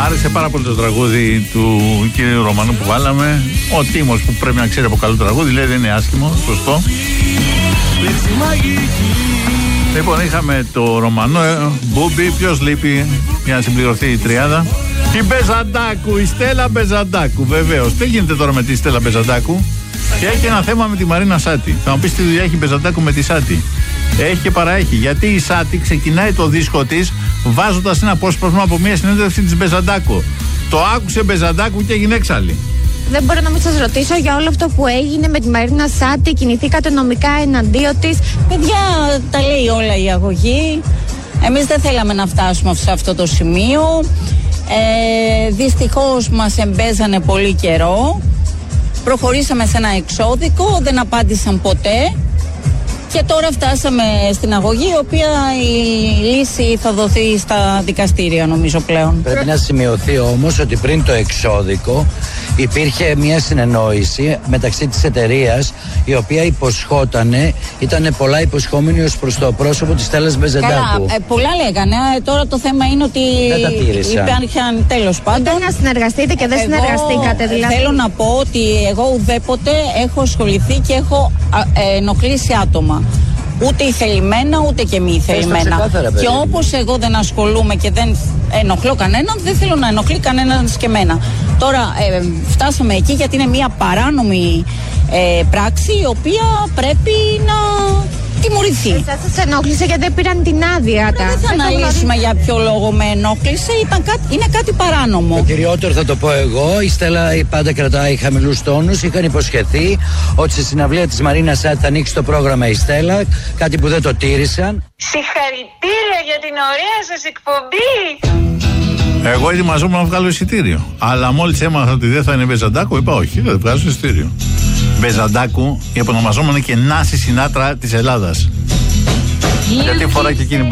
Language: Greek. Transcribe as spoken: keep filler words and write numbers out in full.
άρεσε πάρα πολύ το τραγούδι του κύριου Ρωμανού που βάλαμε. Ο Τίμος που πρέπει να ξέρει από καλό τραγούδι λέει δεν είναι άσχημο, σωστό. Λοιπόν, είχαμε το Ρωμανό, ε, Μπούμπι, ποιος λείπει για να συμπληρωθεί η τριάδα? Η Μπεζαντάκου, η Στέλλα Μπεζαντάκου, βεβαίως. Τι γίνεται τώρα με τη Στέλλα Μπεζαντάκου? Και έχει ένα θέμα με τη Μαρίνα Σάτι. Θα μου πεις τι δουλειά έχει η Μπεζαντάκου με τη Σάτι? Έχει και παραέχει. Γιατί η Σάτι ξεκινάει το δίσκο της βάζοντας ένα απόσπασμα από μια συνέντευξη της Μπεζαντάκου. Το άκουσε Μπεζαντάκου και έγινε έξαλλη. Δεν μπορώ να μην σας ρωτήσω για όλο αυτό που έγινε με τη Μαρίνα Σάτι. Κινηθήκατε νομικά εναντίον της? Παιδιά, τα λέει όλα η αγωγή. Εμείς δεν θέλαμε να φτάσουμε σε αυτό το σημείο. Ε, δυστυχώς μας εμπέζανε πολύ καιρό. Προχωρήσαμε σε ένα εξώδικο, δεν απάντησαν ποτέ. Και τώρα φτάσαμε στην αγωγή, η οποία η λύση θα δοθεί στα δικαστήρια νομίζω πλέον. Πρέπει να σημειωθεί όμως ότι πριν το εξώδικο υπήρχε μια συνεννόηση μεταξύ της εταιρείας, η οποία υποσχότανε, ήταν πολλά υποσχόμενη ως προς το πρόσωπο της Στέλλας Μπεζαντάκου. Καλά, ε, πολλά λέγανε. Ε, τώρα το θέμα είναι ότι υπήρχαν τέλος πάντων. Ήταν να συνεργαστείτε και δεν εγώ, συνεργαστήκατε δηλαδή. Θέλω να πω ότι εγώ ουδέποτε έχω ασχοληθεί και έχω ε, ενοχλήσει άτομα. Ούτε ηθελημένα ούτε και μη ηθελημένα. Και όπως εγώ δεν ασχολούμαι και δεν ενοχλώ κανέναν, δεν θέλω να ενοχλεί κανέναν και εμένα. Τώρα ε, φτάσαμε εκεί γιατί είναι μια παράνομη ε, πράξη η οποία πρέπει να τιμωρηθεί. Εσάς σας ενόχλησε γιατί δεν πήραν την άδεια. Δεν θα αναλύσουμε για ποιο λόγο με ενόχλησε. Ήταν κάτι, είναι κάτι παράνομο. Το κυριότερο θα το πω εγώ. Η Στέλλα πάντα κρατάει χαμηλούς τόνους. Είχαν υποσχεθεί ότι στη συναυλία της Μαρίνα Σάτι θα ανοίξει το πρόγραμμα η Στέλλα. Κάτι που δεν το τήρησαν. Συγχαρητήρια για την ωραία σας εκπομπή. Εγώ ετοιμαζόμουν να βγάλω εισιτήριο. Αλλά μόλις έμαθα ότι δεν θα είναι Μπεζαντάκου, είπα όχι, δεν βγάζω εισιτήριο. Μπεζαντάκου, η επωνομαζόμενη και Νάση Σινάτρα της Ελλάδας. Γιατί φοράει και εκείνη